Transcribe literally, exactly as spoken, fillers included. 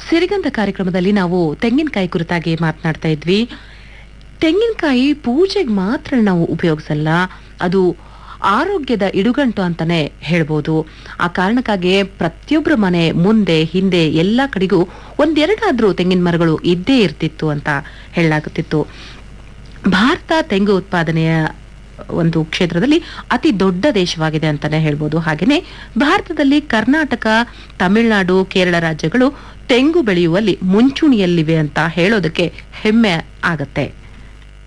ಸಿರಿಗಂಧ ಕಾರ್ಯಕ್ರಮದಲ್ಲಿ ನಾವು ತೆಂಗಿನಕಾಯಿ ಕುರಿತಾಗಿ ಮಾತನಾಡ್ತಾ ಇದ್ವಿ. ತೆಂಗಿನಕಾಯಿ ಪೂಜೆಗೆ ಮಾತ್ರ ನಾವು ಉಪಯೋಗಿಸಲ್ಲ, ಅದು ಆರೋಗ್ಯದ ಇಡುಗಂಟು ಅಂತಾನೆ ಹೇಳ್ಬೋದು. ಆ ಕಾರಣಕ್ಕಾಗಿ ಪ್ರತಿಯೊಬ್ಬರ ಮನೆ ಮುಂದೆ ಹಿಂದೆ ಎಲ್ಲ ಕಡೆಗೂ ಒಂದೆರಡಾದ್ರೂ ತೆಂಗಿನ ಮರಗಳು ಇದ್ದೇ ಇರ್ತಿತ್ತು ಅಂತ ಹೇಳಲಾಗುತ್ತಿತ್ತು. ಭಾರತ ತೆಂಗು ಉತ್ಪಾದನೆಯ ಒಂದು ಕ್ಷೇತ್ರದಲ್ಲಿ ಅತಿ ದೊಡ್ಡ ದೇಶವಾಗಿದೆ ಅಂತಾನೆ ಹೇಳ್ಬೋದು. ಹಾಗೇನೆ ಭಾರತದಲ್ಲಿ ಕರ್ನಾಟಕ, ತಮಿಳುನಾಡು, ಕೇರಳ ರಾಜ್ಯಗಳು ತೆಂಗು ಬೆಳೆಯುವಲ್ಲಿ ಮುಂಚೂಣಿಯಲ್ಲಿವೆ ಅಂತ ಹೇಳೋದಕ್ಕೆ ಹೆಮ್ಮೆ ಆಗತ್ತೆ.